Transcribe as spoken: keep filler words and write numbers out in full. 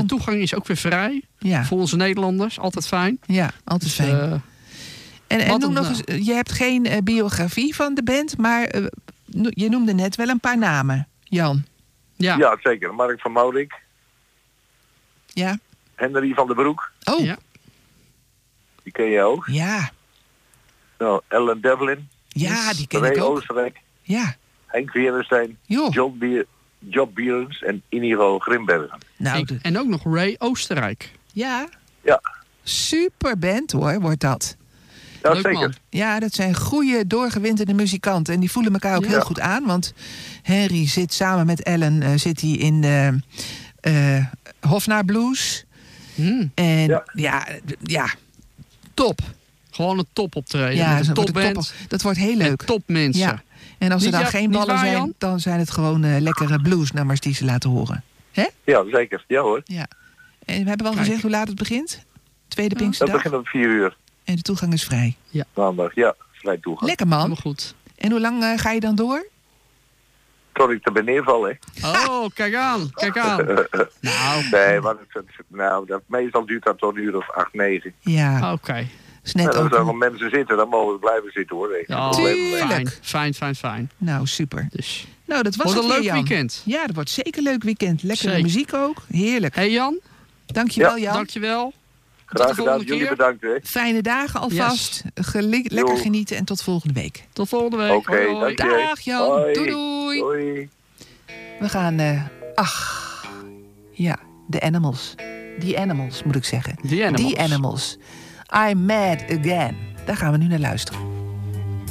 de toegang is ook weer vrij. Ja. Voor onze Nederlanders. Altijd fijn. Ja, altijd Dus, fijn. uh, en en wat noem een, nog eens, je hebt geen uh, biografie van de band, maar uh, no- je noemde net wel een paar namen, Jan. ja. Ja, zeker. Mark van Maurik. Ja? Henry van der Broek. Oh, ja. Ja. Die ken je ook. Ja, Nou, Ellen Devlin. ja die ken Ray ik ook. Oostenrijk. Ja, Henk Werenstein. joh. John Bier, Job Bierens en Inigo Grimbergen. Nou, Ik- de- en ook nog Ray Oostenrijk. ja, Ja, super band hoor, wordt dat. ja Leuk, zeker. man. Ja, dat zijn goede, doorgewinterde muzikanten. En die voelen elkaar ook Ja. heel goed aan. Want Henry zit samen met Ellen uh, zit hij in de uh, Hofnar Blues. Hmm. En ja, Ja. ja, d- ja top. Gewoon een top optreden. Ja, met een dat wordt een topband. top- dat wordt heel leuk. Met topmensen. Ja. En als er Niet dan ja- geen niet ballen waar, zijn, Jan? dan zijn het gewoon uh, lekkere bluesnummers die ze laten horen. Ja, zeker. Ja hoor. Ja. En we hebben wel Kijk. gezegd hoe laat het begint. Tweede Ja. Dat Pinksterdag. begint om vier uur. En de toegang is vrij. Maandag. Ja, vrij toegang. Lekker man. Helemaal goed. En hoe lang uh, ga je dan door? Tot ik er ben neervallen. Oh, kijk aan. Kijk aan. Nou, Nee, maar het, het- nou, dat, meestal duurt dat tot een uur of acht, negen. Ja, oké. is En net als er ook. nog mensen zitten, dan mogen we blijven zitten hoor. Geen Ja, probleem mee. Tuurlijk. fijn. Fijn, fijn, fijn. Nou, super. Dus, Nou, dat was wordt het een weer, leuk Jan. weekend. Ja, dat wordt zeker een leuk weekend. Lekkere Zeker. muziek ook. Heerlijk. Hé hey Jan, Dankjewel, Ja, Jan. dankjewel. Graag de gedaan. volgende Jullie keer. bedankt hè. Fijne dagen alvast. Gele- lekker Jo. genieten en tot volgende week. Tot volgende week. Oké, Hoi, hoi. dank je. Dag Jan. Hoi. Doei doei. Hoi. We gaan, eh, ach, ja, de Animals. Die Animals, moet ik zeggen. The Animals. Die Animals. I'm Mad Again. Daar gaan we nu naar luisteren.